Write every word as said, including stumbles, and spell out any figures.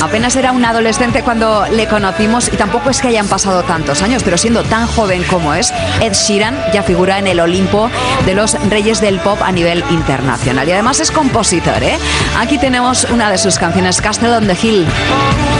Apenas era un adolescente cuando le conocimos y tampoco es que hayan pasado tantos años, pero siendo tan joven como es, Ed Sheeran ya figura en el Olimpo de los reyes del pop a nivel internacional y además es compositor, ¿eh? Aquí tenemos una de sus canciones, Castle on the Hill.